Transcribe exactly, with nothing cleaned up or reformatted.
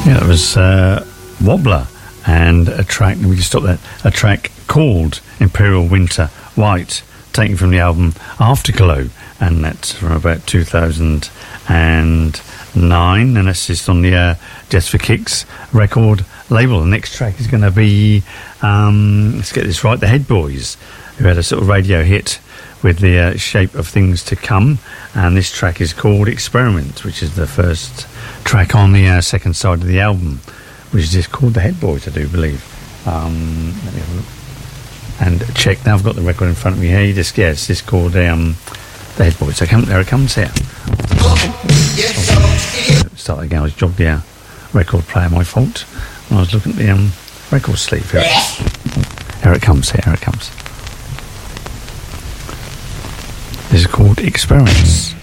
Yeah, it was uh, Wobbler and a track, we can stop that, a track called Imperial Winter White, taken from the album Afterglow, and that's from about two thousand nine, and that's just on the uh, Just for Kicks record label. The next track is going to be, um, let's get this right, the Head Boys, who had a sort of radio hit with the uh, Shape of Things to Come, and this track is called Experiment, which is the first track on the uh, second side of the album, which is just called The Head Boys, I do believe. Um, let me have a look and check. Now I've got the record in front of me here. Just, yeah, it's just called um, The Head Boys. So come, there it comes here. Oh, start again. I was jogged the uh, record player, my fault. I was looking at the um, record sleeve here. Here it comes, here it comes. This is called Experiments.